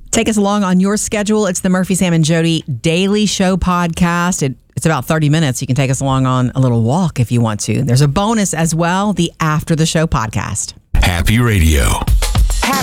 Take us along on your schedule. It's the Murphy, Sam, and Jody Daily Show podcast. It's about 30 minutes. You can take us along on a little walk if you want to. There's a bonus as well, the After the Show podcast. Happy Radio.